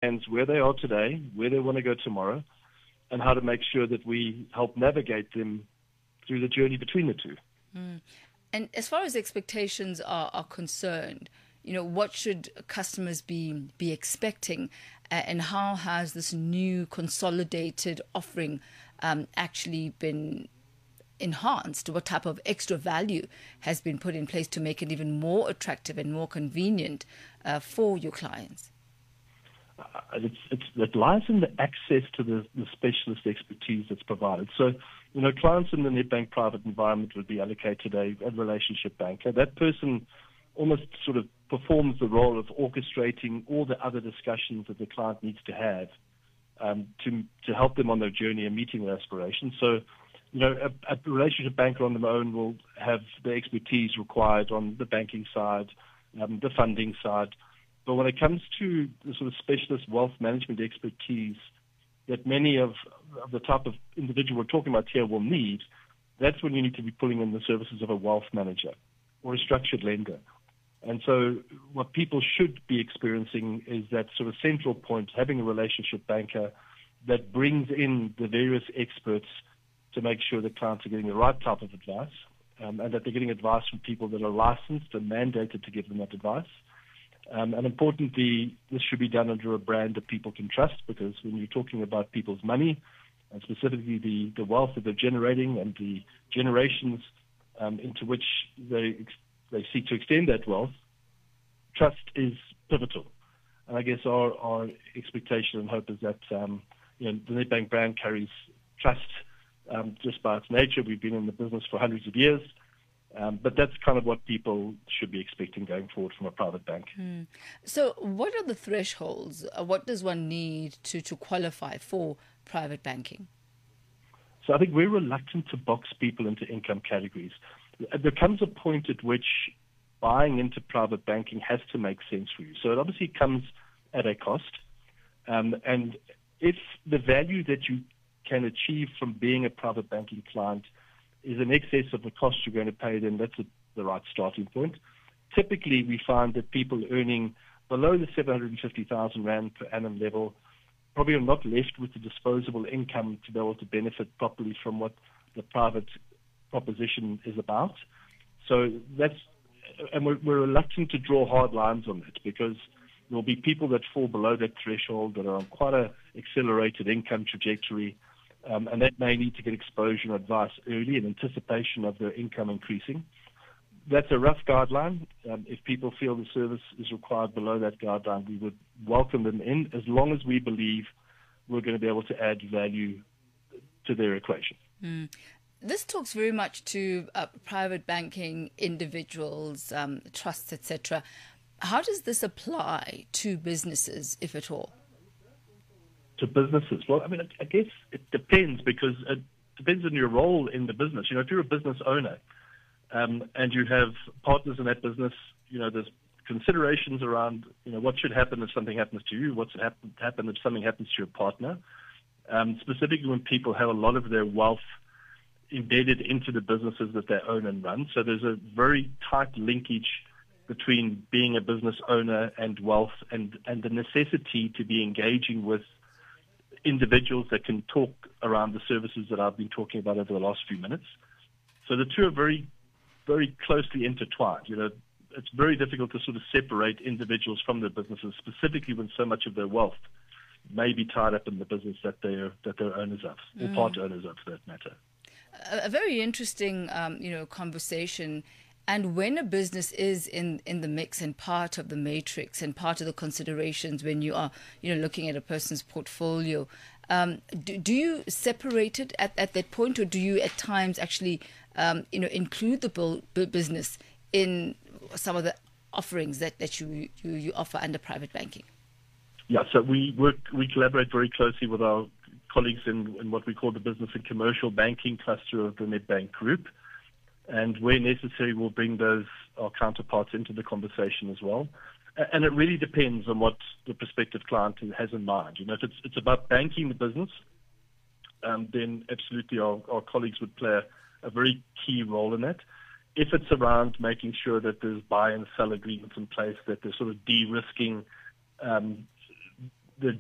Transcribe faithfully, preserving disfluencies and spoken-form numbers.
understands where they are today, where they want to go tomorrow, and how to make sure that we help navigate them through the journey between the two. Mm. And as far as expectations are, are concerned, you know, what should customers be be expecting, uh, and how has this new consolidated offering um, actually been enhanced? What type of extra value has been put in place to make it even more attractive and more convenient uh, for your clients? Uh, it's, it's, it lies in the access to the, the specialist expertise that's provided. So, you know, clients in the Nedbank private environment would be allocated a, a relationship banker. That person almost sort of performs the role of orchestrating all the other discussions that the client needs to have um, to to help them on their journey and meeting their aspirations. So, you know, a, a relationship banker on their own will have the expertise required on the banking side, um, the funding side. But when it comes to the sort of specialist wealth management expertise that many of, of the type of individual we're talking about here will need, that's when you need to be pulling in the services of a wealth manager or a structured lender. And so what people should be experiencing is that sort of central point, having a relationship banker that brings in the various experts to make sure that clients are getting the right type of advice, um, and that they're getting advice from people that are licensed and mandated to give them that advice. Um, and importantly, this should be done under a brand that people can trust, because when you're talking about people's money, and specifically the, the wealth that they're generating and the generations um, into which they they seek to extend that wealth, trust is pivotal. And I guess our, our expectation and hope is that um, you know, the Nedbank brand carries trust um, just by its nature. We've been in the business for hundreds of years. Um, but that's kind of what people should be expecting going forward from a private bank. Hmm. So what are the thresholds? Uh, what does one need to, to qualify for private banking? So I think we're reluctant to box people into income categories. There comes a point at which buying into private banking has to make sense for you. So it obviously comes at a cost. Um, and if the value that you can achieve from being a private banking client is in excess of the cost you're going to pay, then that's a, the right starting point. Typically, we find that people earning below the seven hundred fifty thousand rand per annum level probably are not left with the disposable income to be able to benefit properly from what the private proposition is about. So that's, and we're, we're reluctant to draw hard lines on that, because there will be people that fall below that threshold that are on quite a accelerated income trajectory. Um, and that may need to get exposure and advice early in anticipation of their income increasing. That's a rough guideline. Um, if people feel the service is required below that guideline, we would welcome them in, as long as we believe we're going to be able to add value to their equation. Mm. This talks very much to uh, private banking, individuals, um, trusts, et cetera. How does this apply to businesses, if at all? To businesses? Well, I mean, I guess it depends, because it depends on your role in the business. You know, if you're a business owner um, and you have partners in that business, you know, there's considerations around, you know, what should happen if something happens to you, what's happen, happen if something happens to your partner. Um, specifically when people have a lot of their wealth embedded into the businesses that they own and run. So there's a very tight linkage between being a business owner and wealth, and, and the necessity to be engaging with individuals that can talk around the services that I've been talking about over the last few minutes. So the two are very, very closely intertwined. You know, it's very difficult to sort of separate individuals from their businesses, specifically when so much of their wealth may be tied up in the business that they're that they're owners of, or mm. part owners of, for that matter. A, a very interesting, um, you know, conversation. And when a business is in, in the mix and part of the matrix and part of the considerations when you are, you know, looking at a person's portfolio, um, do, do you separate it at, at that point, or do you at times actually, um, you know, include the bu- business in some of the offerings that, that you, you, you offer under private banking? Yeah, so we work, we collaborate very closely with our colleagues in, in what we call the business and commercial banking cluster of the Nedbank Group. And where necessary, we'll bring those, our counterparts, into the conversation as well. And it really depends on what the prospective client has in mind. You know, if it's, it's about banking the business, um, then absolutely our, our colleagues would play a, a very key role in that. If it's around making sure that there's buy and sell agreements in place, that they're sort of de-risking um,